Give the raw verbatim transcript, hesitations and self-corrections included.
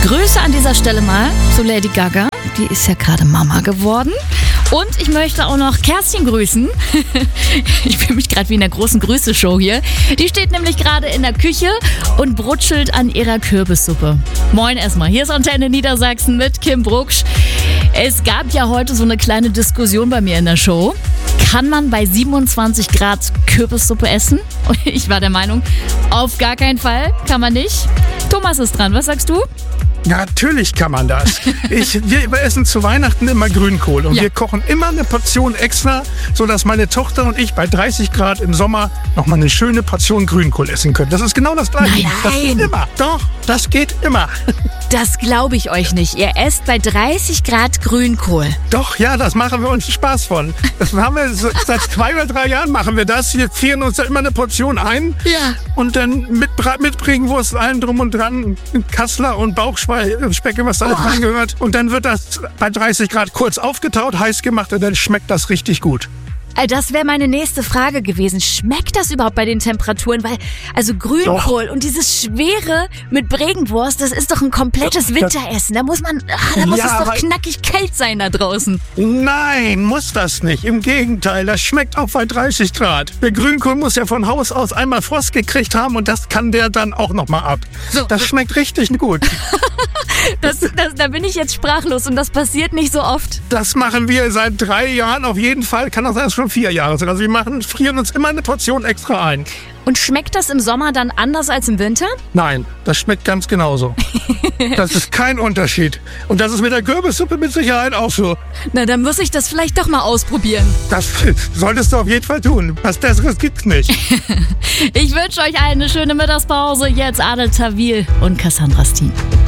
Grüße an dieser Stelle mal zu Lady Gaga. Die ist ja gerade Mama geworden. Und ich möchte auch noch Kerstin grüßen. Ich fühle mich gerade wie in der großen Grüße-Show hier. Die steht nämlich gerade in der Küche und brutschelt an ihrer Kürbissuppe. Moin erstmal, hier ist Antenne Niedersachsen mit Kim Brucksch. Es gab ja heute so eine kleine Diskussion bei mir in der Show. Kann man bei siebenundzwanzig Grad Kürbissuppe essen? Und ich war der Meinung, auf gar keinen Fall, kann man nicht. Thomas ist dran, was sagst du? Natürlich kann man das. Ich, wir essen zu Weihnachten immer Grünkohl und Ja. wir kochen immer eine Portion extra, sodass meine Tochter und ich bei dreißig Grad im Sommer nochmal eine schöne Portion Grünkohl essen können. Das ist genau das Gleiche. Nein, Das geht nein. immer. Doch, das geht immer. Das glaube ich euch nicht. Ihr esst bei dreißig Grad Grünkohl. Doch, ja, das machen wir uns Spaß von. Das haben wir so- seit zwei oder drei Jahren machen wir das. Wir frieren uns da immer eine Portion ein Ja. und dann mit, Bra- mit Bringwurst, allem drum und dran, Kassler und Bauchspeck, was da alles Oh. reingehört. Und dann wird das bei dreißig Grad kurz aufgetaut, heiß gemacht und dann schmeckt das richtig gut. Äh, Das wäre meine nächste Frage gewesen. Schmeckt das überhaupt bei den Temperaturen? Weil, also Grünkohl und dieses Schwere mit Bregenwurst, das ist doch ein komplettes Das- Winteressen. Da muss man, ah, da muss Ja, es doch aber- knackig kalt sein da draußen. Nein, muss das nicht. Im Gegenteil, das schmeckt auch bei dreißig Grad. Der Grünkohl muss ja von Haus aus einmal Frost gekriegt haben und das kann der dann auch noch mal ab. So. Das schmeckt richtig gut. Das, das, da bin ich jetzt sprachlos und das passiert nicht so oft. Das machen wir seit drei Jahren auf jeden Fall. Kann auch sein, dass es schon vier Jahre sind. Also wir machen, frieren uns immer eine Portion extra ein. Und schmeckt das im Sommer dann anders als im Winter? Nein, das schmeckt ganz genauso. Das ist kein Unterschied. Und das ist mit der Kürbissuppe mit Sicherheit auch so. Na, dann muss ich das vielleicht doch mal ausprobieren. Das solltest du auf jeden Fall tun. Was Besseres gibt's nicht. Ich wünsche euch allen eine schöne Mittagspause. Jetzt Adel Tawil und Cassandra Steen.